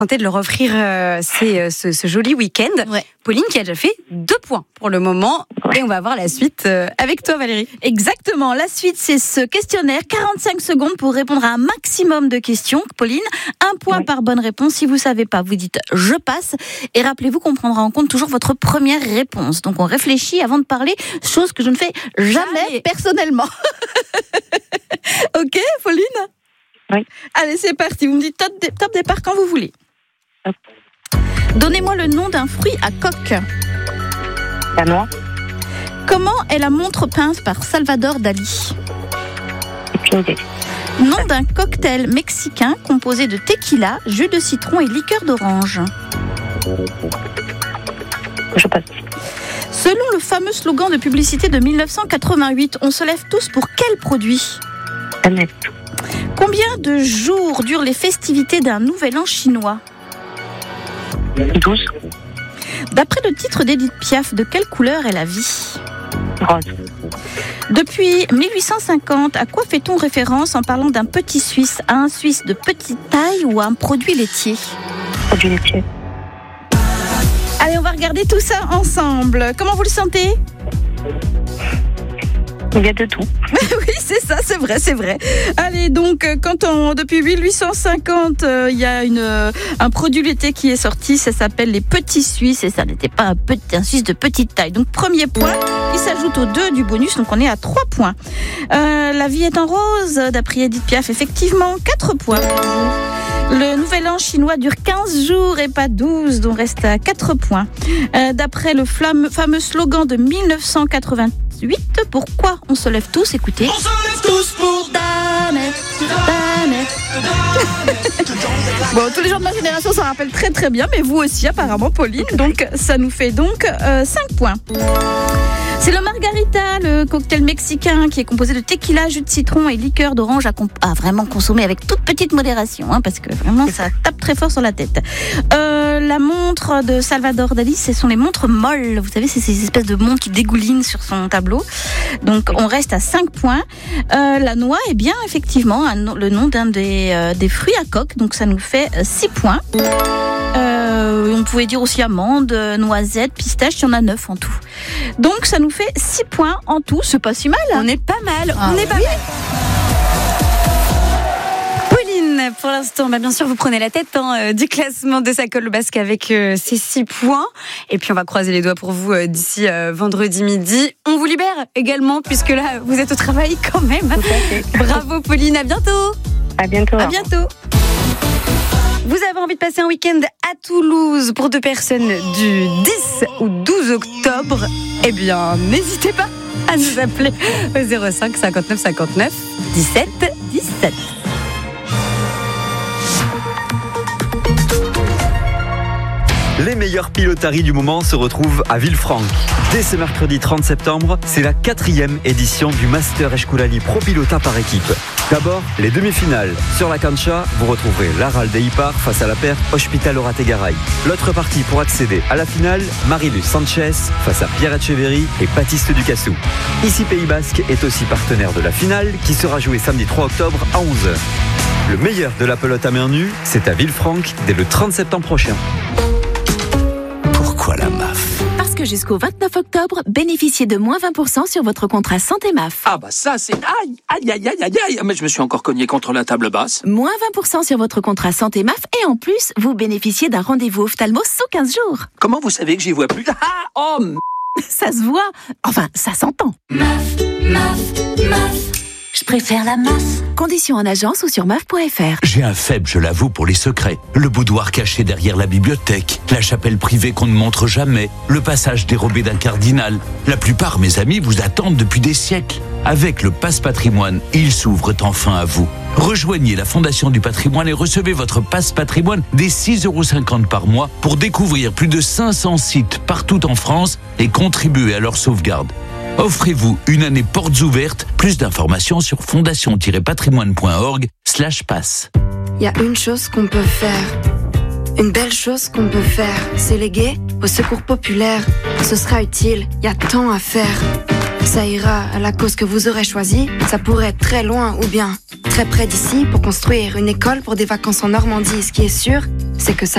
Tenter de leur offrir ce joli week-end. Ouais. Pauline qui a déjà fait 2 points pour le moment. Ouais. Et on va voir la suite avec toi, Valérie. Exactement. La suite, c'est ce questionnaire. 45 secondes pour répondre à un maximum de questions. Pauline, 1 point par bonne réponse. Si vous savez pas, vous dites « je passe ». Et rappelez-vous qu'on prendra en compte toujours votre première réponse. Donc on réfléchit avant de parler, chose que je ne fais jamais personnellement. Ok, Pauline ? Oui. Allez, c'est parti. Vous me dites top départ quand vous voulez. Hop. Donnez-moi le nom d'un fruit à coque. La noix. Comment est la montre peinte par Salvador Dali ? Aucune idée. Nom d'un cocktail mexicain composé de tequila, jus de citron et liqueur d'orange. Je passe. Selon le fameux slogan de publicité de 1988, on se lève tous pour quel produit ? Annette. Combien de jours durent les festivités d'un nouvel an chinois ? 12. D'après le titre d'Édith Piaf, de quelle couleur est la vie ? Rose. Depuis 1850, à quoi fait-on référence en parlant d'un petit Suisse ? À un Suisse de petite taille ou à un produit laitier ? Produit laitier. Allez, on va regarder tout ça ensemble. Comment vous le sentez ? Il y a de tout. Oui, c'est ça, c'est vrai. Allez, donc, depuis 1850, il y a un produit laitier qui est sorti, ça s'appelle les petits Suisses, et ça n'était pas un Suisse de petite taille. Donc, premier point, qui s'ajoute aux 2 du bonus, donc on est à 3 points. La vie est en rose, d'après Édith Piaf, effectivement, 4 points. Le nouvel an chinois dure 15 jours et pas 12, donc on reste à 4 points. D'après le fameux slogan de 1988, pourquoi on se lève tous ? Écoutez. On se lève tous pour Danet. Bon, tous les gens de ma génération s'en rappellent très très bien, mais vous aussi apparemment, Pauline. Donc ça nous fait 5 points. C'est le margarita, le cocktail mexicain qui est composé de tequila, jus de citron et liqueur d'orange à vraiment consommer avec toute petite modération, parce que vraiment ça tape très fort sur la tête. La montre de Salvador Dali, ce sont les montres molles. Vous savez, c'est ces espèces de montres qui dégoulinent sur son tableau. Donc on reste à 5 points. La noix est bien effectivement le nom d'un des fruits à coque, donc ça nous fait 6 points. On pouvait dire aussi amande, noisette, pistache, il y en a 9 en tout. Donc ça nous fait 6 points en tout, c'est pas si mal. On est pas mal, mal. Pauline, pour l'instant, bien sûr, vous prenez la tête du classement de Sa colle au basque avec ces 6 points. Et puis on va croiser les doigts pour vous d'ici vendredi midi. On vous libère également, puisque là, vous êtes au travail quand même. Tout à fait. Bravo Pauline, à bientôt. À bientôt. À bientôt. Vous avez envie de passer un week-end à Toulouse pour 2 personnes du 10 ou 12 octobre ? Eh bien, n'hésitez pas à nous appeler au 05 59 59 17 17. Les meilleurs pilotaries du moment se retrouvent à Villefranche. Dès ce mercredi 30 septembre, c'est la 4e édition du Master Esculaly Pro Pilota par équipe. D'abord, les demi-finales. Sur la cancha, vous retrouverez l'Aral de Ipar face à la paire Hospital Orategaray. L'autre partie pour accéder à la finale, Mariluz Sanchez face à Pierre Etcheverry et Baptiste Ducassou. Ici Pays Basque est aussi partenaire de la finale qui sera jouée samedi 3 octobre à 11h. Le meilleur de la pelote à main nue, c'est à Villefranche dès le 30 septembre prochain. Pourquoi la MAF ? Parce que jusqu'au 29 octobre, bénéficiez de moins 20% sur votre contrat santé MAF. Ah bah ça c'est... Aïe. Mais je me suis encore cogné contre la table basse. Moins 20% sur votre contrat santé MAF et en plus, vous bénéficiez d'un rendez-vous ophtalmo sous 15 jours. Comment vous savez que j'y vois plus ? Ça se voit. Enfin, ça s'entend. Je préfère la MAF. Conditions en agence ou sur MAF.fr. J'ai un faible, je l'avoue, pour les secrets. Le boudoir caché derrière la bibliothèque, la chapelle privée qu'on ne montre jamais, le passage dérobé d'un cardinal. La plupart, mes amis, vous attendent depuis des siècles. Avec le Pass Patrimoine, ils s'ouvrent enfin à vous. Rejoignez la Fondation du Patrimoine et recevez votre Pass Patrimoine dès 6,50 € par mois pour découvrir plus de 500 sites partout en France et contribuer à leur sauvegarde. Offrez-vous une année portes ouvertes. Plus d'informations sur fondation-patrimoine.org/pass. Il y a une chose qu'on peut faire. Une belle chose qu'on peut faire. C'est léguer au secours populaire. Ce sera utile, il y a tant à faire. Ça ira à la cause que vous aurez choisie. Ça pourrait être très loin ou bien très près d'ici pour construire une école pour des vacances en Normandie. Ce qui est sûr, c'est que ça